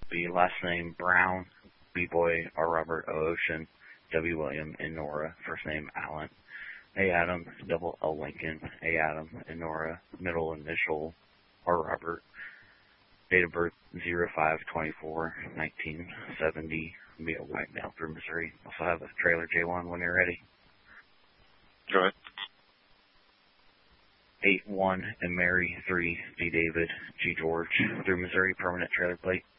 B, last name Brown, B boy, R Robert, O Ocean, W William, N Nora, first name Allen, A Adam, double L Lincoln, A Adam, N Nora, middle initial, R Robert, date of birth 05/24/1970, be a white male through Missouri. Also have a trailer J1 when you're ready. Go ahead. 81 and Mary 3, D David, G George, through Missouri, permanent trailer plate.